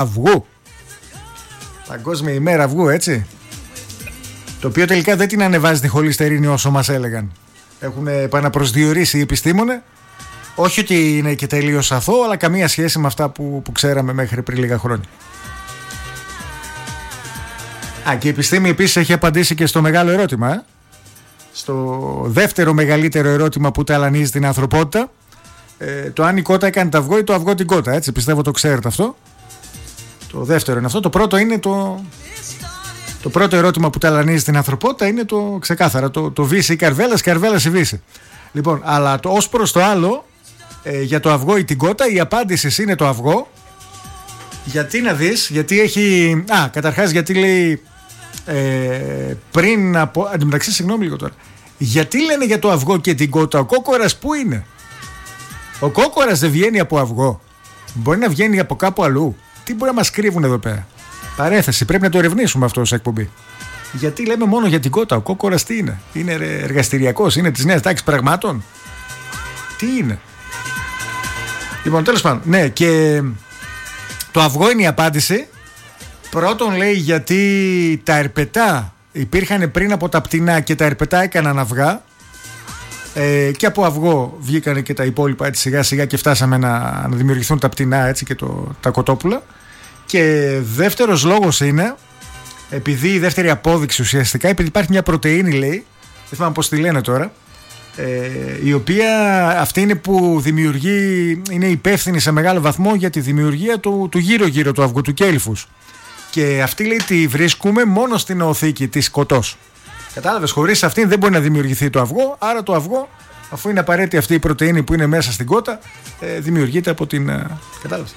αυγού. Παγκόσμια ημέρα αυγού, έτσι. Το οποίο τελικά δεν την ανεβάζει τη χολυστερίνη όσο μας έλεγαν. Έχουν επαναπροσδιορίσει οι επιστήμονες. Όχι ότι είναι και τελείως αθώο, αλλά καμία σχέση με αυτά που ξέραμε μέχρι πριν λίγα χρόνια. Και η επιστήμη επίσης έχει απαντήσει και στο μεγάλο ερώτημα. Στο δεύτερο μεγαλύτερο ερώτημα που ταλανίζει την ανθρωπότητα. Το αν η κότα έκανε το αυγό ή το αυγό την κότα. Έτσι, πιστεύω το ξέρετε αυτό. Το δεύτερο είναι αυτό. Το πρώτο είναι το πρώτο ερώτημα που ταλανίζει την ανθρωπότητα είναι το ξεκάθαρα. Το βύση ή καρβέλας, καρβέλας ή βύση. Λοιπόν, αλλά ως προς το άλλο, για το αυγό ή την κότα, η απάντηση είναι το αυγό. Γιατί να δεις, γιατί έχει. Καταρχάς, γιατί λέει. Πριν από. Αντιμεταξύ, συγγνώμη λίγο τώρα. Γιατί λένε για το αυγό και την κότα? Ο κόκορας πού είναι? Ο κόκορας δεν βγαίνει από αυγό. Μπορεί να βγαίνει από κάπου αλλού. Τι μπορεί να μας κρύβουν εδώ πέρα? Παρέθεση, πρέπει να το ερευνήσουμε αυτό ως εκπομπή. Γιατί λέμε μόνο για την κότα? Ο κόκορας τι είναι? Είναι εργαστηριακός? Είναι της νέας τάξης πραγμάτων? Τι είναι? Λοιπόν, τέλος πάντων, ναι, και το αυγό είναι η απάντηση. Πρώτον, λέει, γιατί τα ερπετά υπήρχαν πριν από τα πτηνά και τα ερπετά έκαναν αυγά, και από αυγό βγήκαν και τα υπόλοιπα, έτσι, σιγά σιγά, και φτάσαμε να δημιουργηθούν τα πτηνά, έτσι, και τα κοτόπουλα. Και δεύτερος λόγος είναι, επειδή η δεύτερη απόδειξη ουσιαστικά, επειδή υπάρχει μια πρωτεΐνη, λέει, δεν θυμάμαι πώς τη λένε τώρα, η οποία αυτή είναι που δημιουργεί, είναι υπεύθυνη σε μεγάλο βαθμό για τη δημιουργία του γύρω-γύρω του αυγού, του κέλυφους. Και αυτή, λέει, τη βρίσκουμε μόνο στην νεοθήκη της κοτός. Κατάλαβες, χωρίς αυτήν δεν μπορεί να δημιουργηθεί το αυγό. Άρα το αυγό, αφού είναι απαραίτητη αυτή η πρωτεΐνη που είναι μέσα στην κότα, δημιουργείται από την. Κατάλαβες.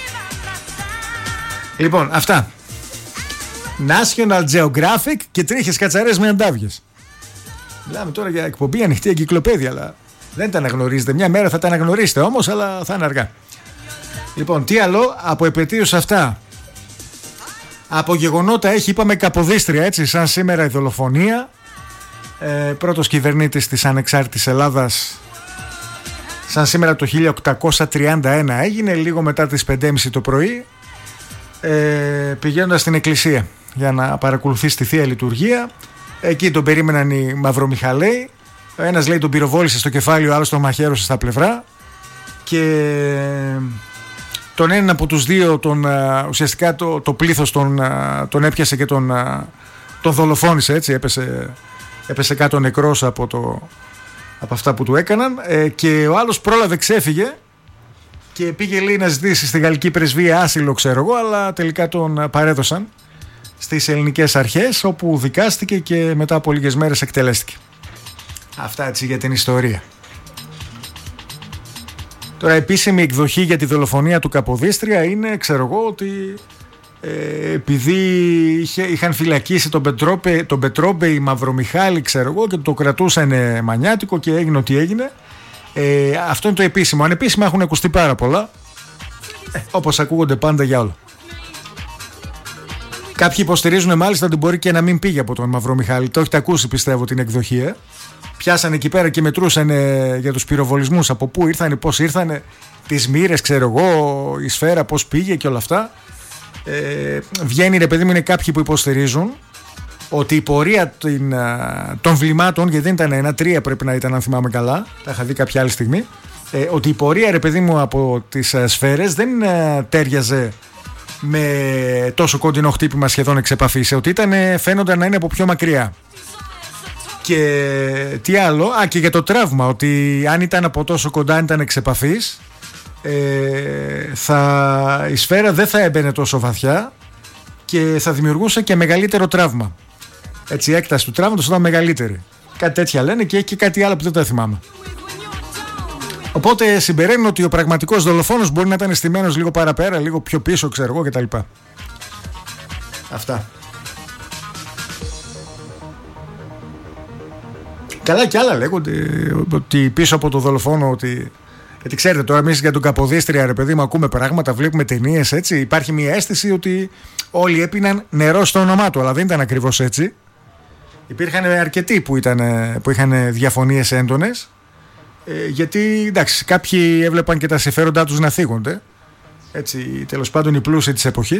Λοιπόν, αυτά. National Geographic και τρίχες κατσαρές με αντάβιες. Μιλάμε τώρα για εκπομπή ανοιχτή εγκυκλοπαίδεια, αλλά δεν τα αναγνωρίζετε. Μια μέρα θα τα αναγνωρίσετε όμως, αλλά θα είναι αργά. Λοιπόν, τι άλλο από επετείους αυτά? Από γεγονότα έχει, είπαμε, Καποδίστρια, έτσι, σαν σήμερα η δολοφονία. Πρώτος κυβερνήτης της ανεξάρτητης Ελλάδας, σαν σήμερα το 1831 έγινε, λίγο μετά τις 5.30 το πρωί, πηγαίνοντας στην εκκλησία για να παρακολουθήσει τη Θεία Λειτουργία. Εκεί τον περίμεναν οι Μαυρομιχαλαίοι. Ο ένας, λέει, τον πυροβόλησε στο κεφάλι, ο άλλος τον μαχαίρωσε στα πλευρά, και τον έναν από τους δύο ουσιαστικά το πλήθος τον έπιασε και τον δολοφόνησε, έτσι, έπεσε κάτω νεκρός από αυτά που του έκαναν, και ο άλλος πρόλαβε, ξέφυγε και πήγε, λέει, να ζητήσει στη γαλλική πρεσβεία άσυλο, ξέρω εγώ, αλλά τελικά τον παρέδωσαν στις ελληνικές αρχές, όπου δικάστηκε και μετά από λίγες μέρες εκτελέστηκε. Αυτά, έτσι, για την ιστορία. Τώρα, επίσημη εκδοχή για τη δολοφονία του Καποδίστρια είναι, ξέρω εγώ, ότι επειδή είχαν φυλακίσει τον Πετρόμπε οι Μαυρομιχάλη, ξέρω εγώ, και το κρατούσαν μανιάτικο και έγινε ό,τι έγινε. Αυτό είναι το επίσημο. Ανεπίσημα έχουν ακουστεί πάρα πολλά, όπως ακούγονται πάντα για όλα. Κάποιοι υποστηρίζουν μάλιστα ότι μπορεί και να μην πήγε από τον Μαυρομιχάλη. Το έχετε ακούσει, πιστεύω, την εκδοχή. Πιάσανε εκεί πέρα και μετρούσαν για τους πυροβολισμούς, από πού ήρθανε, πώς ήρθανε, τις μοίρες, ξέρω εγώ, η σφαίρα πώς πήγε και όλα αυτά. Βγαίνει, ρε παιδί μου, είναι κάποιοι που υποστηρίζουν ότι η πορεία των βλημάτων, γιατί δεν ήταν 1-3, πρέπει να ήταν, αν θυμάμαι καλά, τα είχα δει κάποια άλλη στιγμή, ότι η πορεία, ρε παιδί μου, από τις σφαίρες δεν τέριαζε με τόσο κοντινό χτύπημα, σχεδόν εξ επαφής, ότι φαίνονταν να είναι από πιο μακριά. Και τι άλλο, και για το τραύμα, ότι αν ήταν από τόσο κοντά, αν ήταν εξ επαφής, η σφαίρα δεν θα έμπαινε τόσο βαθιά και θα δημιουργούσε και μεγαλύτερο τραύμα. Έτσι, η έκταση του τραύματος ήταν μεγαλύτερη. Κάτι τέτοια λένε, και έχει και κάτι άλλο που δεν τα θυμάμαι. Οπότε συμπεραίνουν ότι ο πραγματικός δολοφόνος μπορεί να ήταν στημένος λίγο παραπέρα, λίγο πιο πίσω, ξέρω εγώ, κτλ. Αυτά. Καλά, και άλλα λέγονται, ότι πίσω από το δολοφόνο, ότι. Γιατί ξέρετε, τώρα εμείς για τον Καποδίστρια, ρε παιδί μου, ακούμε πράγματα, βλέπουμε ταινίες, έτσι. Υπάρχει μια αίσθηση ότι όλοι έπιναν νερό στο όνομά του, αλλά δεν ήταν ακριβώς έτσι. Υπήρχαν αρκετοί που είχαν διαφωνίες έντονες, γιατί, εντάξει, κάποιοι έβλεπαν και τα συμφέροντά τους να θίγονται. έτσι τέλος πάντων οι πλούσιοι της εποχής.